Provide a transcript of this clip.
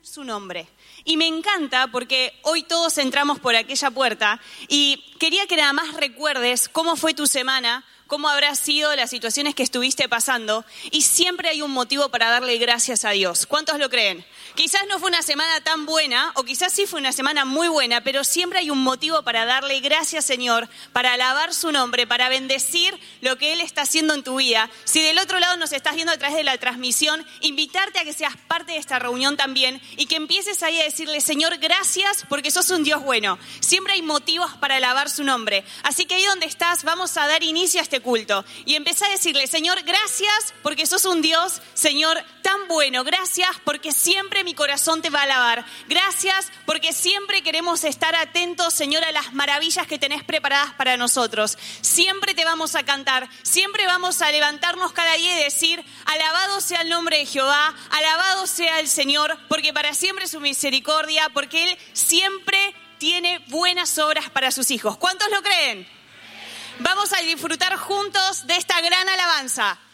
su nombre. Y me encanta porque hoy todos entramos por aquella puerta y quería que nada más recuerdes cómo fue tu semana, cómo habrán sido las situaciones que estuviste pasando, y siempre hay un motivo para darle gracias a Dios. ¿Cuántos lo creen? Quizás no fue una semana tan buena, o quizás sí fue una semana muy buena, pero siempre hay un motivo para darle gracias, Señor, para alabar su nombre, para bendecir lo que Él está haciendo en tu vida. Si del otro lado nos estás viendo a través de la transmisión, invitarte a que seas parte de esta reunión también y que empieces ahí a decirle, Señor, gracias porque sos un Dios bueno. Siempre hay motivos para alabar su nombre. Así que ahí donde estás, vamos a dar inicio a este culto y empezá a decirle, Señor, gracias porque sos un Dios, Señor, tan bueno. Gracias porque siempre mi corazón te va a alabar. Gracias porque siempre queremos estar atentos, Señor, a las maravillas que tenés preparadas para nosotros. Siempre te vamos a cantar, siempre vamos a levantarnos cada día y decir, alabado sea el nombre de Jehová, alabado sea el Señor, porque para siempre es su misericordia, porque Él siempre tiene buenas obras para sus hijos. ¿Cuántos lo creen? Vamos a disfrutar juntos de esta gran alabanza.